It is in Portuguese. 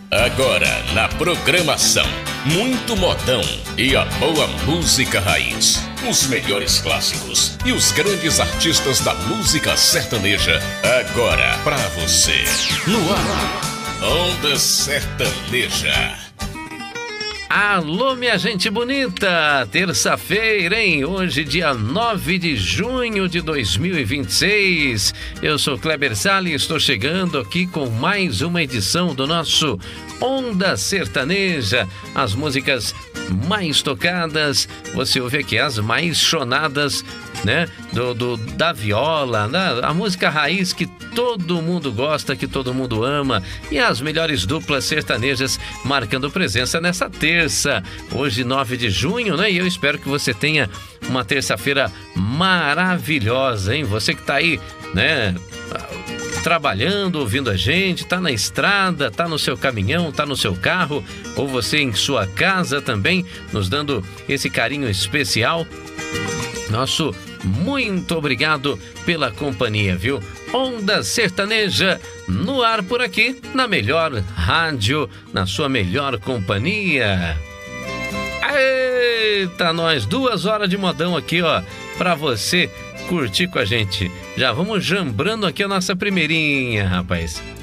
Agora na programação, muito modão e a boa música raiz. Os melhores clássicos e os grandes artistas da música sertaneja. Agora pra você. No ar, Onda Sertaneja. Alô, minha gente bonita! Terça-feira, hein? Hoje, dia 9 de junho de 2026. Eu sou Kleber Salles e estou chegando aqui com mais uma edição do nosso Onda Sertaneja. As músicas mais tocadas, você ouve aqui as mais chonadas, né? Da viola, a música raiz que todo mundo gosta, que todo mundo ama, e as melhores duplas sertanejas marcando presença nessa terça, hoje 9 de junho, né? E eu espero que você tenha uma terça-feira maravilhosa, hein? Você que tá aí, né, trabalhando, ouvindo a gente, tá na estrada, tá no seu caminhão, tá no seu carro, ou você em sua casa também, nos dando esse carinho especial. Nosso muito obrigado pela companhia, viu? Onda Sertaneja no ar por aqui, na melhor rádio, na sua melhor companhia. Eita, nós 2 horas de modão aqui, ó, pra você curtir com a gente. Já vamos jambrando aqui a nossa primeirinha, rapaz.